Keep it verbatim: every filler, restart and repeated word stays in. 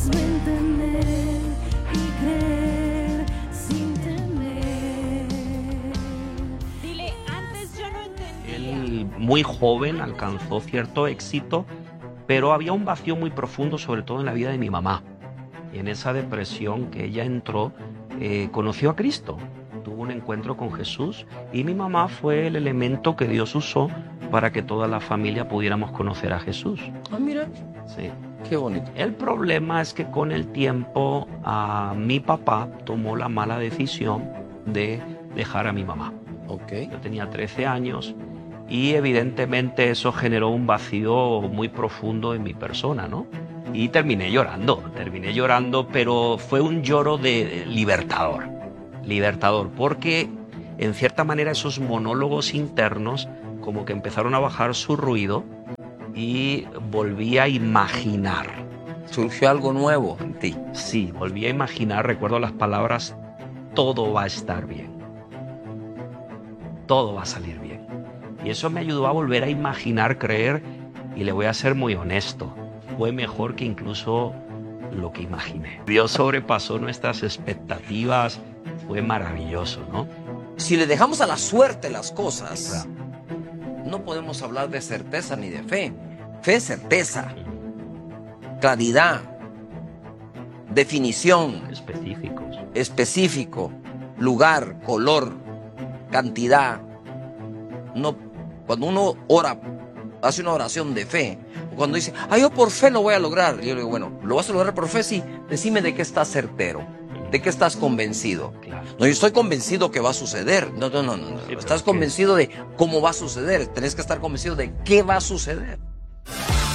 Hazme entender y creer sin temer. Dile, antes yo no entendía. Él, muy joven, alcanzó cierto éxito, pero había un vacío muy profundo, sobre todo en la vida de mi mamá. Y en esa depresión que ella entró, eh, conoció a Cristo, tuvo un encuentro con Jesús, y mi mamá fue el elemento que Dios usó para que toda la familia pudiéramos conocer a Jesús. Ah, mira, Sí. qué bonito. El problema es que con el tiempo a mi papá tomó la mala decisión de dejar a mi mamá. Ok. Yo tenía trece años y evidentemente eso generó un vacío muy profundo en mi persona, ¿no? Y terminé llorando, terminé llorando, pero fue un lloro de libertador, libertador, porque en cierta manera esos monólogos internos como que empezaron a bajar su ruido y volví a imaginar. Surgió algo nuevo en ti. Sí, volví a imaginar, recuerdo las palabras, todo va a estar bien. Todo va a salir bien. Y eso me ayudó a volver a imaginar, creer, y le voy a ser muy honesto, fue mejor que incluso lo que imaginé. Dios sobrepasó nuestras expectativas, fue maravilloso, ¿no? Si le dejamos a la suerte las cosas, no podemos hablar de certeza ni de fe. Fe es certeza, claridad, definición, Específicos. específico, lugar, color, cantidad. No, cuando uno ora, hace una oración de fe, o cuando dice, ah, yo por fe lo voy a lograr, yo le digo, bueno, ¿lo vas a lograr por fe? Sí, decime de qué estás certero, de qué estás convencido. Claro. No, yo estoy convencido que va a suceder. No, no, no, no. no. Sí, pero Estás es que- convencido de cómo va a suceder. Tenés que estar convencido de qué va a suceder.